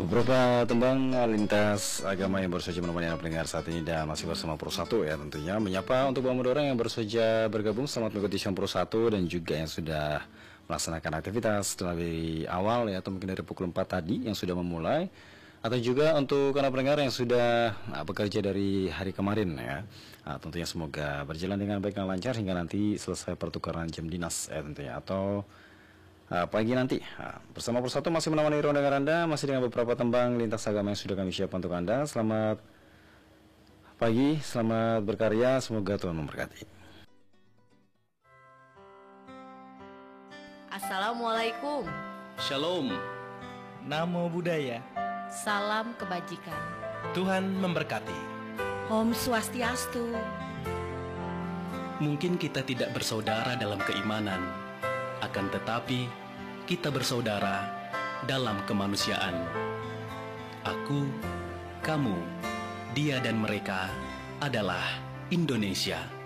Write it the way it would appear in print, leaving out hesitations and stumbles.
Beberapa tembang lintas agama yang baru saja menemani Anda pendengar saat ini dan masih bersama Pro 1 ya tentunya. Menyapa untuk Bapak orang yang baru saja bergabung, selamat mengikuti Siang Pro 1 dan juga yang sudah melaksanakan aktivitas dari awal ya, atau mungkin dari pukul 4 tadi yang sudah memulai, atau juga untuk Anda pendengar yang sudah bekerja dari hari kemarin ya. Tentunya semoga berjalan dengan baik dan lancar hingga nanti selesai pertukaran jam dinas ya tentunya, atau pagi nanti. Bersama Persatu masih menemani ruang dengar Anda, masih dengan beberapa tembang lintas agama yang sudah kami siapkan untuk Anda. Selamat pagi, selamat berkarya, semoga Tuhan memberkati. Assalamualaikum. Shalom. Namo Buddhaya. Salam kebajikan. Tuhan memberkati. Om Swastiastu. Mungkin kita tidak bersaudara dalam keimanan, akan tetapi kita bersaudara dalam kemanusiaan. Aku, kamu, dia dan mereka adalah Indonesia.